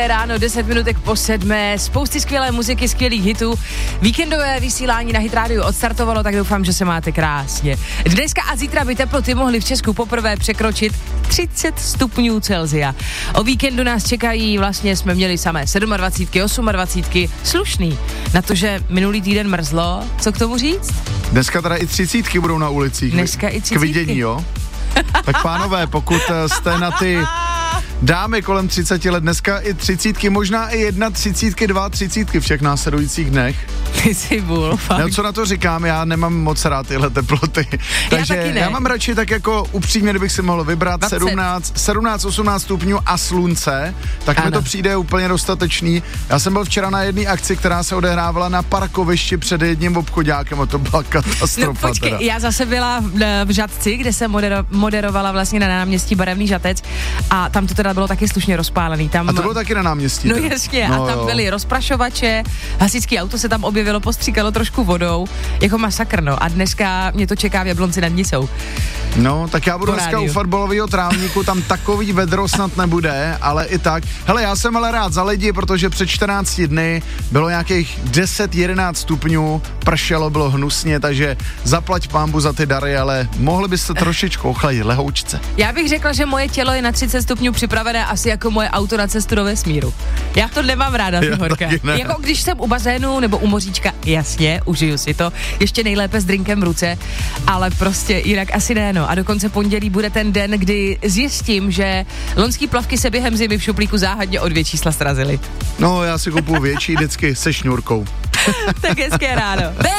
Ráno, 10 minutek po 7. Spousty skvělé muziky, skvělých hitů. Víkendové vysílání na Hit Radio odstartovalo, tak doufám, že se máte krásně. Dneska a zítra by teploty mohly v Česku poprvé překročit 30 stupňů Celsia. O víkendu nás čekají, vlastně jsme měli samé 27, 28, slušný. Na to, že minulý týden mrzlo, co k tomu říct? Dneska teda i 30 budou na ulicích. Dneska i 30. K vidění, jo? Tak pánové, pokud jste na ty dámy kolem 30 let, dneska i 30, možná i 31, 32 v všech následujících dnech. Ty jsi bůl, fakt. No, co na to říkám, já nemám moc rád tyhle teploty. Takže já mám radši tak jako upřímně, kdybych si mohl vybrat 17, 18 stupňů a slunce, tak ano. Mi to přijde úplně dostatečný. Já jsem byl včera na jedné akci, která se odehrávala na parkovišti před jedním obchoďákem a to byla katastrofa. No počkej, já zase byla v Žatci, kde jsem moderovala vlastně na náměstí Barevný Žatec a tam to teda bylo taky slušně rozpálený. Tam, a to bylo taky na náměstí. No jasně, no, a tam byly rozprašovače, hasičský auto se tam objevilo, postříkalo trošku vodou, jako masakr, no. A dneska mě to čeká v Jablonci nad Nisou. No, tak já budu dneska u fotbalového trávníku, tam takový vedro snad nebude, ale i tak. Hele, já jsem ale rád za lidi, protože před 14 dny bylo nějakých 10-11 stupňů, pršelo, bylo hnusně, takže zaplať pánbu za ty dary, ale mohli byste trošičku ochladit lehoučce. Já bych řekla, že moje tělo je na 30 stupňů připravené asi jako moje auto na cestu do vesmíru. Já to nemám ráda, ty horké. Jako když jsem u bazénu nebo u moříčka, jasně, užiju si to, ještě nejlépe s drinkem v ruce, ale prostě jinak asi ne, no. A dokonce pondělí bude ten den, kdy zjistím, že loňský plavky se během zimy v šuplíku záhadně o 2 čísla srazily. No, já si kupuju větší vždycky se šňůrkou. Tak hezké ráno.